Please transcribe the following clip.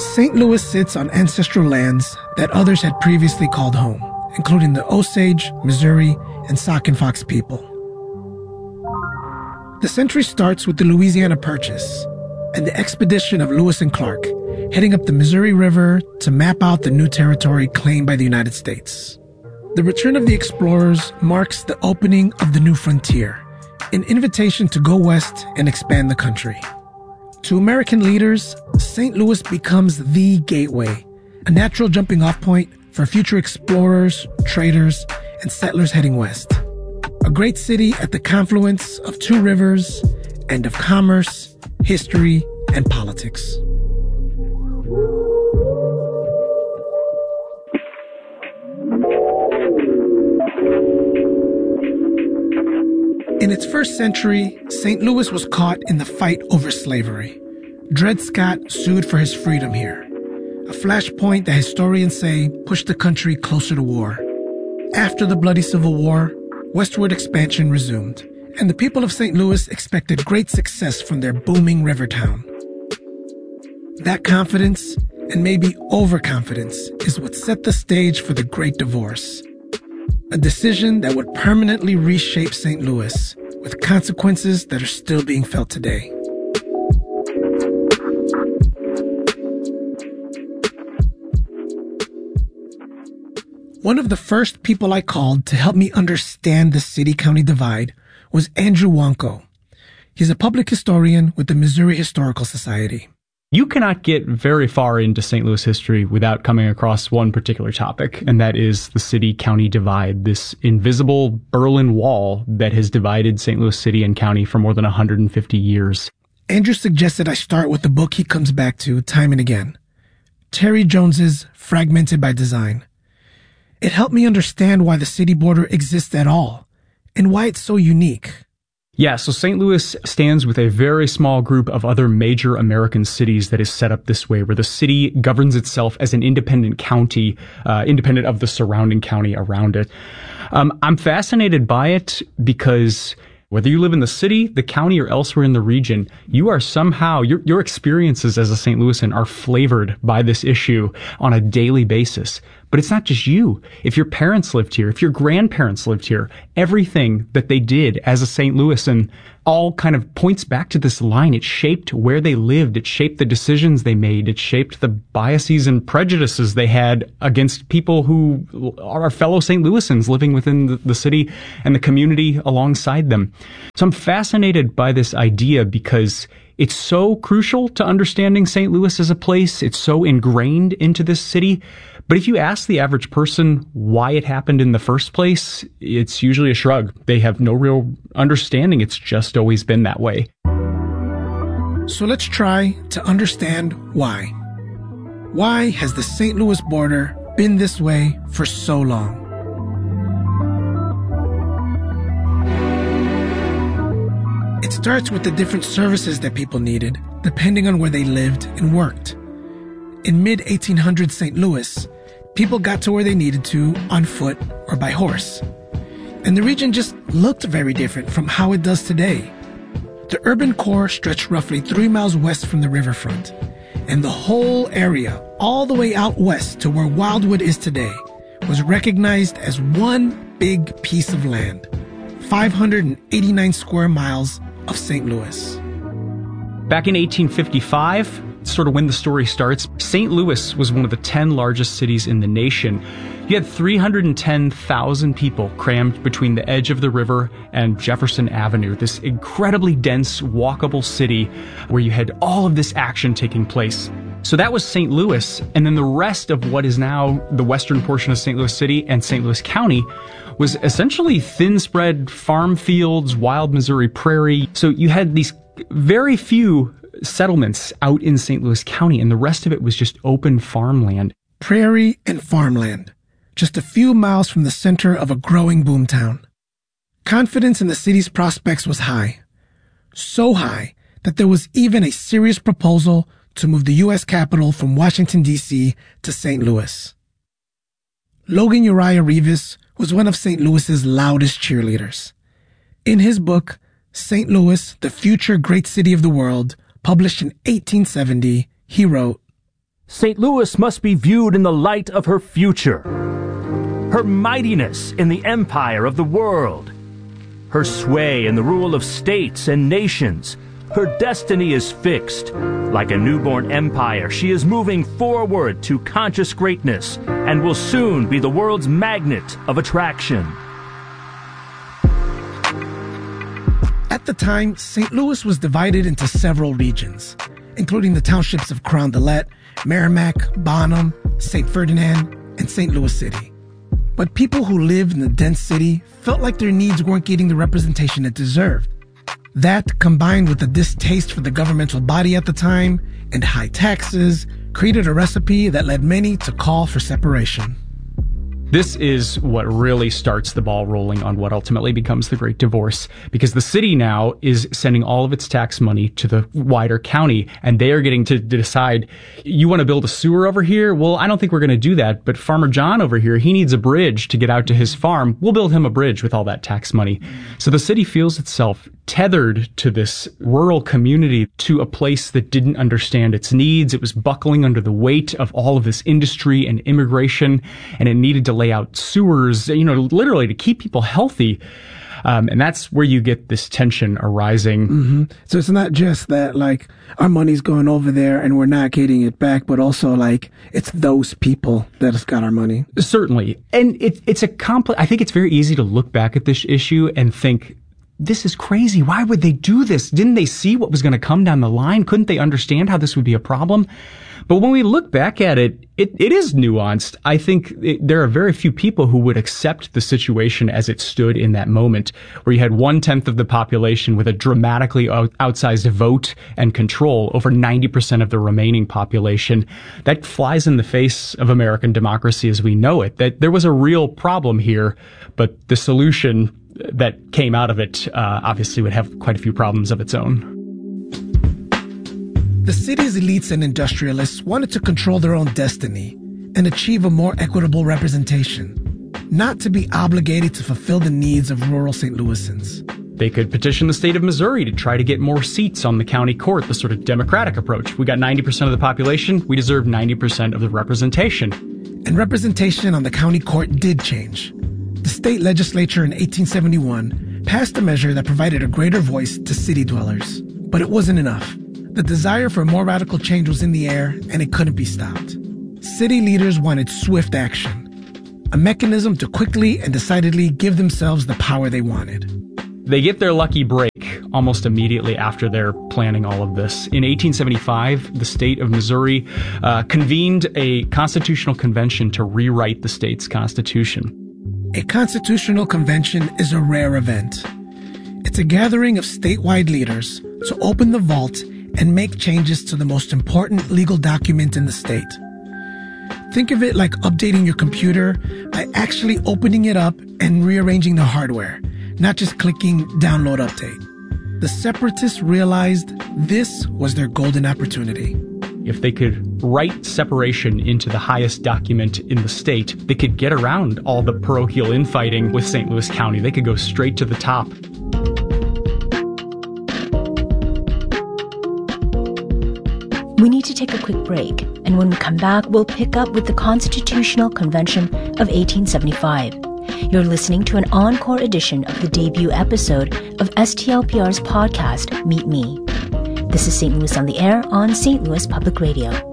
St. Louis sits on ancestral lands that others had previously called home, including the Osage, Missouri, and Sauk and Fox people. The century starts with the Louisiana Purchase and the expedition of Lewis and Clark, heading up the Missouri River to map out the new territory claimed by the United States. The return of the explorers marks the opening of the new frontier, an invitation to go west and expand the country. To American leaders, St. Louis becomes the gateway, a natural jumping-off point for future explorers, traders, and settlers heading west. A great city at the confluence of two rivers and of commerce, history, and politics. In its first century, St. Louis was caught in the fight over slavery. Dred Scott sued for his freedom here, a flashpoint that historians say pushed the country closer to war. After the bloody Civil War, westward expansion resumed, and the people of St. Louis expected great success from their booming river town. That confidence, and maybe overconfidence, is what set the stage for the Great Divorce, a decision that would permanently reshape St. Louis, with consequences that are still being felt today. One of the first people I called to help me understand the city-county divide was Andrew Wonko. He's a public historian with the Missouri Historical Society. You cannot get very far into St. Louis history without coming across one particular topic, and that is the city-county divide, this invisible Berlin Wall that has divided St. Louis city and county for more than 150 years. Andrew suggested I start with the book he comes back to time and again, Terry Jones's Fragmented by Design. It helped me understand why the city border exists at all, and why it's so unique. Yeah, so St. Louis stands with a very small group of other major American cities that is set up this way, where the city governs itself as an independent county, independent of the surrounding county around it. I'm fascinated by it because whether you live in the city, the county, or elsewhere in the region, you are somehow, your experiences as a St. Louisan are flavored by this issue on a daily basis. But it's not just you. If your parents lived here, if your grandparents lived here, everything that they did as a St. Louisan all kind of points back to this line. It shaped where they lived. It shaped the decisions they made. It shaped the biases and prejudices they had against people who are fellow St. Louisans living within the city and the community alongside them. So I'm fascinated by this idea because it's so crucial to understanding St. Louis as a place. It's so ingrained into this city. But if you ask the average person why it happened in the first place, it's usually a shrug. They have no real understanding. It's just always been that way. So let's try to understand why. Why has the St. Louis border been this way for so long? It starts with the different services that people needed, depending on where they lived and worked. In mid-1800s St. Louis, people got to where they needed to on foot or by horse. And the region just looked very different from how it does today. The urban core stretched roughly 3 miles west from the riverfront, and the whole area, all the way out west to where Wildwood is today, was recognized as one big piece of land, 589 square miles of St. Louis. Back in 1855, sort of when the story starts, St. Louis was one of the 10 largest cities in the nation. You had 310,000 people crammed between the edge of the river and Jefferson Avenue, this incredibly dense, walkable city where you had all of this action taking place. So that was St. Louis, and then the rest of what is now the western portion of St. Louis City and St. Louis County was essentially thin-spread farm fields, wild Missouri prairie. So you had these very few settlements out in St. Louis County, and the rest of it was just open farmland. Prairie and farmland, just a few miles from the center of a growing boomtown. Confidence in the city's prospects was high. So high that there was even a serious proposal to move the U.S. Capitol from Washington, D.C. to St. Louis. Logan Uriah Rivas was one of St. Louis's loudest cheerleaders. In his book, St. Louis, the Future Great City of the World, published in 1870, he wrote, St. Louis must be viewed in the light of her future, her mightiness in the empire of the world, her sway in the rule of states and nations. Her destiny is fixed. Like a newborn empire, she is moving forward to conscious greatness and will soon be the world's magnet of attraction. At the time, St. Louis was divided into several regions, including the townships of Carondelet, Merrimack, Bonham, St. Ferdinand, and St. Louis City. But people who lived in the dense city felt like their needs weren't getting the representation it deserved. That, combined with a distaste for the governmental body at the time and high taxes, created a recipe that led many to call for separation. This is what really starts the ball rolling on what ultimately becomes the Great Divorce, because the city now is sending all of its tax money to the wider county, and they are getting to decide, you want to build a sewer over here? Well, I don't think we're going to do that, but Farmer John over here, he needs a bridge to get out to his farm. We'll build him a bridge with all that tax money. So the city feels itself tethered to this rural community, to a place that didn't understand its needs. It was buckling under the weight of all of this industry and immigration, and it needed to lay out sewers, literally to keep people healthy. And that's where you get this tension arising. Mm-hmm. So it's not just that, our money's going over there and we're not getting it back, but also, it's those people that have got our money. Certainly. And it's I think it's very easy to look back at this issue and think, this is crazy. Why would they do this? Didn't they see what was going to come down the line? Couldn't they understand how this would be a problem? But when we look back at it, it is nuanced. I think there are very few people who would accept the situation as it stood in that moment, where you had 1/10 of the population with a dramatically outsized vote and control over 90% of the remaining population. That flies in the face of American democracy as we know it. That there was a real problem here, but the solution that came out of it obviously would have quite a few problems of its own. The city's elites and industrialists wanted to control their own destiny and achieve a more equitable representation, not to be obligated to fulfill the needs of rural St. Louisans. They could petition the state of Missouri to try to get more seats on the county court, the sort of democratic approach. We got 90% of the population, we deserve 90% of the representation. And representation on the county court did change. The state legislature in 1871 passed a measure that provided a greater voice to city dwellers. But it wasn't enough. The desire for more radical change was in the air, and it couldn't be stopped. City leaders wanted swift action, a mechanism to quickly and decidedly give themselves the power they wanted. They get their lucky break almost immediately after they're planning all of this. In 1875, the state of Missouri convened a constitutional convention to rewrite the state's constitution. A constitutional convention is a rare event. It's a gathering of statewide leaders to open the vault and make changes to the most important legal document in the state. Think of it like updating your computer by actually opening it up and rearranging the hardware, not just clicking download update. The separatists realized this was their golden opportunity. If they could write separation into the highest document in the state, they could get around all the parochial infighting with St. Louis County. They could go straight to the top. We need to take a quick break, and when we come back, we'll pick up with the Constitutional Convention of 1875. You're listening to an encore edition of the debut episode of STLPR's podcast, Meet Me. This is St. Louis on the Air on St. Louis Public Radio.